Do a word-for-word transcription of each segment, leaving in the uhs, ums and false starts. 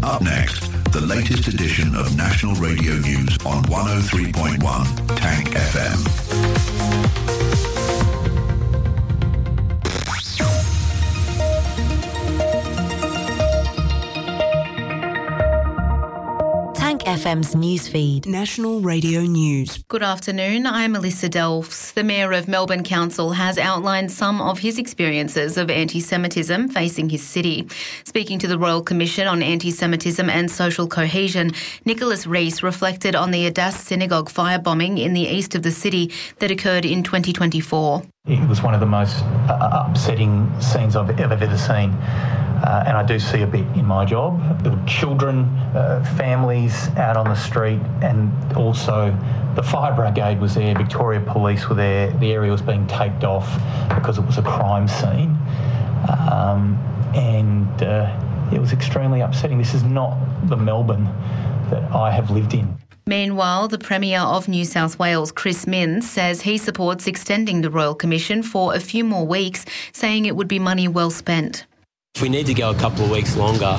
Up next, the latest edition of National Radio News on one oh three point one Tank F M. F M's newsfeed. National Radio News. Good afternoon, I'm Melissa Delfs. The Mayor of Melbourne Council has outlined some of his experiences of anti-Semitism facing his city. Speaking to the Royal Commission on Anti-Semitism and Social Cohesion, Nicholas Rees reflected on the Adass Synagogue firebombing in the east of the city that occurred in twenty twenty-four. It was one of the most uh, upsetting scenes I've ever, ever seen. Uh, and I do see a bit in my job. There were children, uh, families out on the street, and also the fire brigade was there, Victoria Police were there. The area was being taped off because it was a crime scene. Um, and uh, it was extremely upsetting. This is not the Melbourne that I have lived in. Meanwhile, the Premier of New South Wales, Chris Minns, says he supports extending the Royal Commission for a few more weeks, saying it would be money well spent. If we need to go a couple of weeks longer,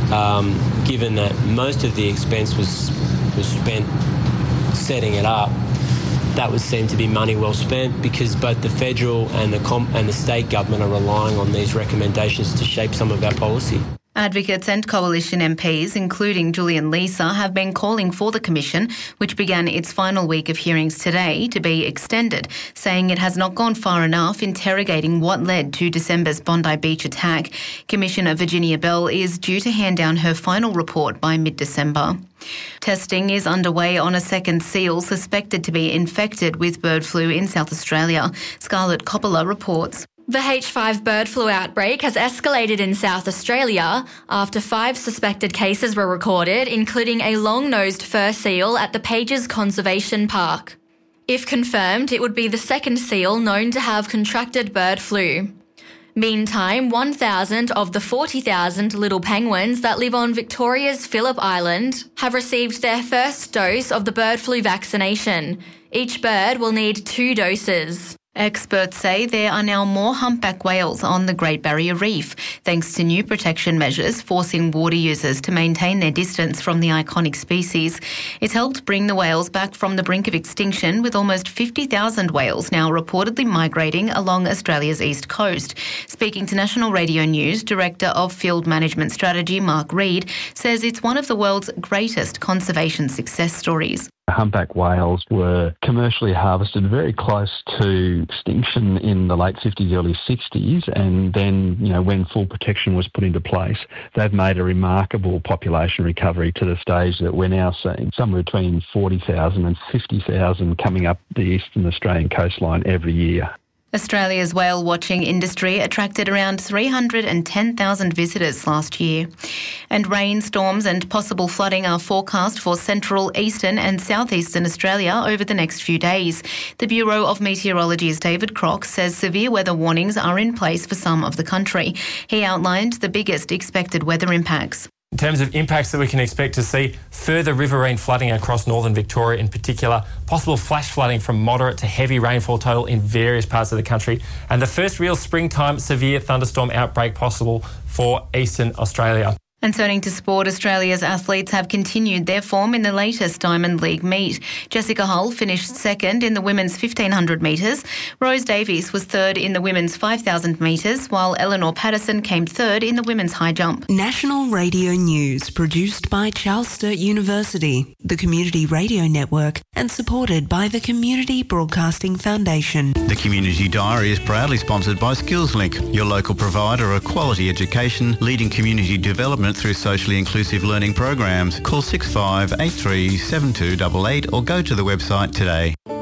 um, given that most of the expense was was spent setting it up, that would seem to be money well spent because both the federal and the com- and the state government are relying on these recommendations to shape some of our policy. Advocates and Coalition M Ps, including Julian Leeser, have been calling for the Commission, which began its final week of hearings today, to be extended, saying it has not gone far enough interrogating what led to December's Bondi Beach attack. Commissioner Virginia Bell is due to hand down her final report by mid-December. Testing is underway on a second seal suspected to be infected with bird flu in South Australia. Scarlett Coppola reports. The H five bird flu outbreak has escalated in South Australia after five suspected cases were recorded, including a long-nosed fur seal at the Pages Conservation Park. If confirmed, it would be the second seal known to have contracted bird flu. Meantime, one thousand of the forty thousand little penguins that live on Victoria's Phillip Island have received their first dose of the bird flu vaccination. Each bird will need two doses. Experts say there are now more humpback whales on the Great Barrier Reef, thanks to new protection measures forcing water users to maintain their distance from the iconic species. It's helped bring the whales back from the brink of extinction, with almost fifty thousand whales now reportedly migrating along Australia's east coast. Speaking to National Radio News, Director of Field Management Strategy Mark Reid says it's one of the world's greatest conservation success stories. Humpback whales were commercially harvested very close to extinction in the late fifties, early sixties, and then, you know, when full protection was put into place, they've made a remarkable population recovery to the stage that we're now seeing somewhere between forty thousand and fifty thousand coming up the eastern Australian coastline every year. Australia's whale watching industry attracted around three hundred ten thousand visitors last year. And rainstorms and possible flooding are forecast for central, eastern and southeastern Australia over the next few days. The Bureau of Meteorology's David Crock says severe weather warnings are in place for some of the country. He outlined the biggest expected weather impacts. In terms of impacts that we can expect to see, further riverine flooding across northern Victoria in particular, possible flash flooding from moderate to heavy rainfall total in various parts of the country, and the first real springtime severe thunderstorm outbreak possible for eastern Australia. And turning to sport, Australia's athletes have continued their form in the latest Diamond League meet. Jessica Hull finished second in the women's fifteen hundred metres. Rose Davies was third in the women's five thousand metres, while Eleanor Patterson came third in the women's high jump. National Radio News, produced by Charles Sturt University, the Community Radio Network, and supported by the Community Broadcasting Foundation. The Community Diary is proudly sponsored by SkillsLink, your local provider of quality education, leading community development through socially inclusive learning programs. Call six five eight three seven two eight eight or go to the website today.